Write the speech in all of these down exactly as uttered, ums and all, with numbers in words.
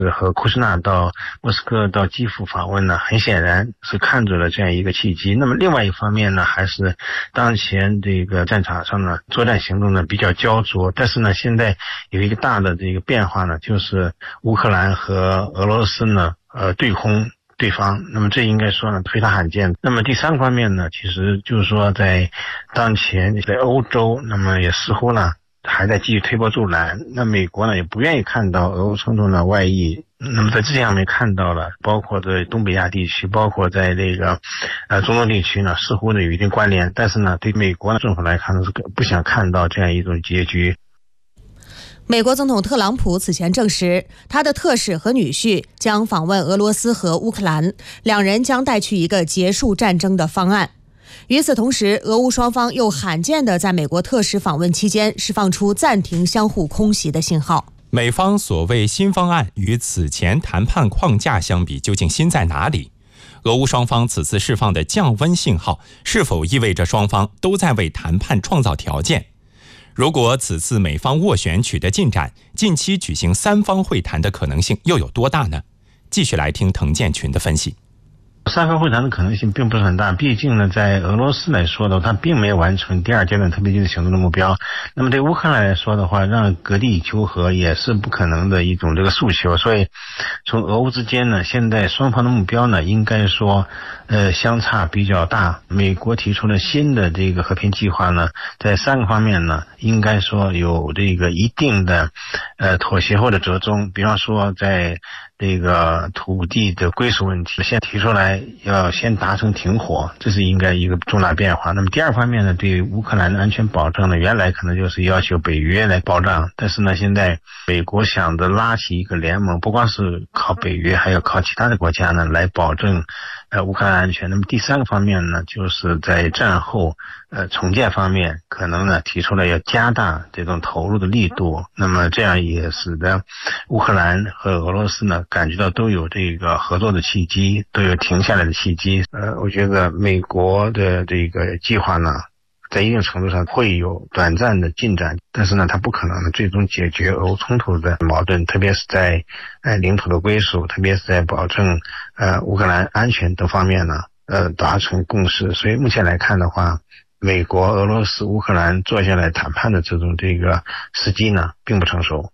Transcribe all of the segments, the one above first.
和库什纳到莫斯科到基辅访问呢，很显然是看准了这样一个契机。那么另外一方面呢，还是当前这个战场上呢，作战行动呢比较焦灼，但是呢，现在有一个大的这个变化呢，就是乌克兰和俄罗斯呢，呃，对轰对方，那么这应该说呢非常罕见。那么第三个方面呢，其实就是说在当前在欧洲，那么也似乎呢还在继续推波助澜。那美国呢也不愿意看到俄乌冲突呢外溢。那么在这上面看到了，包括在东北亚地区，包括在这个呃中东地区呢，似乎呢有一定关联。但是呢，对美国政府来看呢是不想看到这样一种结局。 美国总统特朗普此前证实，他的特使和女婿将访问俄罗斯和乌克兰，两人将带去一个结束战争的方案。与此同时，俄乌双方又罕见地在美国特使访问期间释放出暂停相互空袭的信号。 美方所谓新方案与此前谈判框架相比，究竟新在哪里？俄乌双方此次释放的降温信号，是否意味着双方都在为谈判创造条件？如果此次美方斡旋取得进展，近期举行三方会谈的可能性又有多大呢？继续来听滕建群的分析。 三方会谈的可能性并不是很大，毕竟呢，在俄罗斯来说的话，它并没有完成第二阶段特别军事行动的目标。那么对乌克兰来说的话，让割地求和也是不可能的一种这个诉求。所以，从俄乌之间呢，现在双方的目标呢，应该说，呃，相差比较大。美国提出了新的这个和平计划呢，在三个方面呢，应该说有这个一定的，呃，妥协或者折中。比方说，在这个土地的归属问题，先提出来要先达成停火，这是应该一个重大变化。那么第二方面呢，对于乌克兰的安全保障呢，原来可能就是要求北约来保障，但是呢，现在美国想着拉起一个联盟，不光是靠北约，还要靠其他的国家呢来保证呃乌克兰安全。那么第三个方面呢，就是在战后呃重建方面，可能呢提出了要加大这种投入的力度。那么这样也使得乌克兰和俄罗斯呢感觉到都有这个合作的契机，都有停下来的契机。呃，我觉得美国的这个计划呢，在一定程度上会有短暂的进展，但是呢，它不可能最终解决俄乌冲突的矛盾，特别是在呃领土的归属，特别是在保证呃乌克兰安全等方面呢，呃达成共识。所以目前来看的话，美国、俄罗斯、乌克兰坐下来谈判的这种这个时机呢，并不成熟。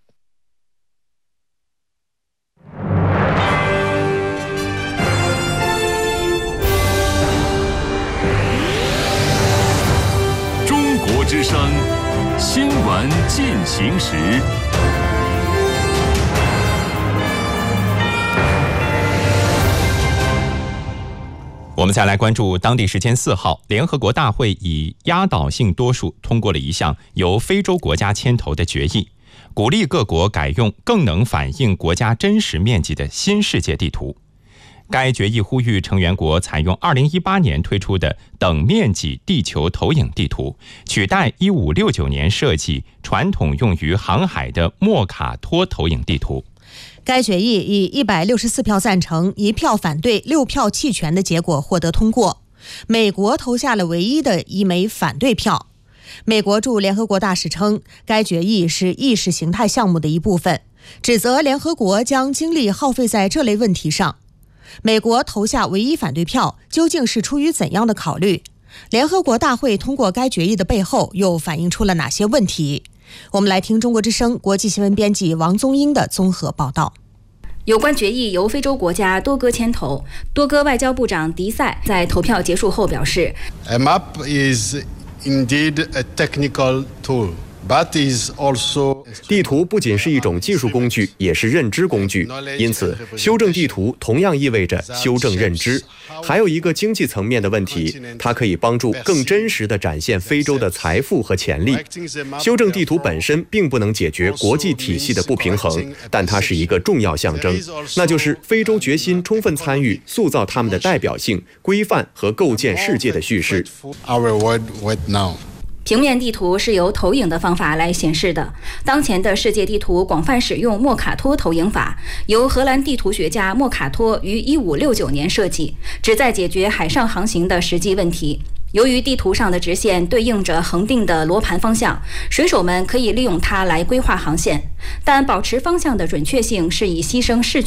中国之声新闻进行时。 我们再来关注当地时间四号，联合国大会以压倒性多数通过了一项由非洲国家牵头的决议，鼓励各国改用更能反映国家真实面积的新世界地图。该决议呼吁成员国采用二零一八年推出的等面积地球投影地图，取代一五六九年设计、传统用于航海的莫卡托投影地图。 该决议以一百六十四票赞成、一票反对、六票弃权的结果获得通过。美国投下了唯一的一枚反对票。美国驻联合国大使称，该决议是意识形态项目的一部分，指责联合国将精力耗费在这类问题上。美国投下唯一反对票，究竟是出于怎样的考虑？联合国大会通过该决议的背后又反映出了哪些问题？我们来听中国之声国际新闻编辑王宗英的综合报道。 有关决议由非洲国家多哥牵头，多哥外交部长迪塞在投票结束后表示 A map is indeed a technical tool, but is also 地图不仅是一种技术工具，也是认知工具，因此修正地图同样意味着修正认知。还有一个经济层面的问题，它可以帮助更真实地展现非洲的财富和潜力。修正地图本身并不能解决国际体系的不平衡，但它是一个重要象征，那就是非洲决心充分参与塑造他们的代表性、规范和构建世界的叙事。 平面地图是由投影的方法来显示的。当前的世界地图广泛使用莫卡托投影法，由荷兰地图学家莫卡托于一五六九年设计，旨在解决海上航行的实际问题。 由于地图上的直线对应着恒定的罗盘方向，水手们可以利用它来规划航线，但保持方向的准确性是以牺牲视觉